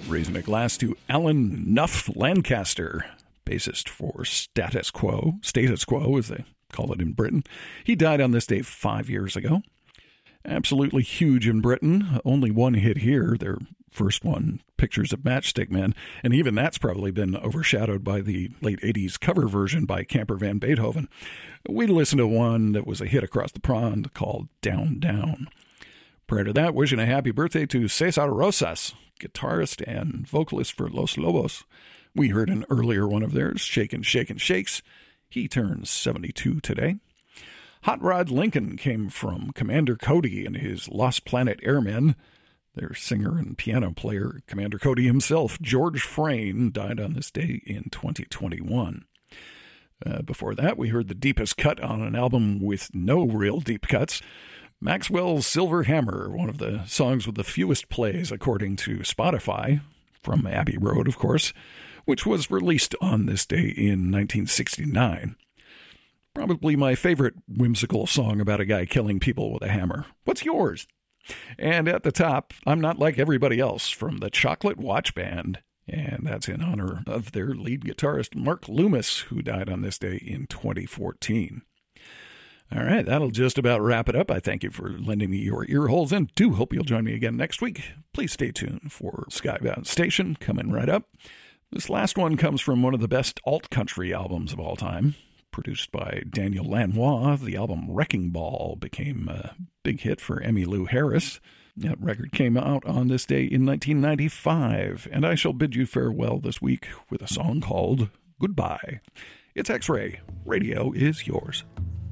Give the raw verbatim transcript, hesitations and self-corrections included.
Raising a glass to Alan Nuff Lancaster, bassist for Status Quo, Status Quo as they call it in Britain. He died on this day five years ago. Absolutely huge in Britain. Only one hit here, their first one, Pictures of Matchstick Men, and even that's probably been overshadowed by the late eighties cover version by Camper Van Beethoven. We listened to one that was a hit across the pond called Down Down. Prior to that, wishing a happy birthday to Cesar Rosas, guitarist and vocalist for Los Lobos. We heard an earlier one of theirs, Shakin' Shakin' Shakes. He turns seventy-two today. Hot Rod Lincoln came from Commander Cody and his Lost Planet Airmen. Their singer and piano player, Commander Cody himself, George Frayne, died on this day in twenty twenty-one. Uh, before that, we heard the deepest cut on an album with no real deep cuts. Maxwell's Silver Hammer, one of the songs with the fewest plays according to Spotify, from Abbey Road, of course, which was released on this day in nineteen sixty-nine. Probably my favorite whimsical song about a guy killing people with a hammer. What's yours? And at the top, I'm Not Like Everybody Else from the Chocolate Watch Band. And that's in honor of their lead guitarist, Mark Loomis, who died on this day in twenty fourteen. All right, that'll just about wrap it up. I thank you for lending me your ear holes and do hope you'll join me again next week. Please stay tuned for Skybound Station coming right up. This last one comes from one of the best alt-country albums of all time. Produced by Daniel Lanois, the album Wrecking Ball became a big hit for Emmylou Harris. That record came out on this day in nineteen ninety-five, and I shall bid you farewell this week with a song called Goodbye. It's X-Ray. Radio is yours.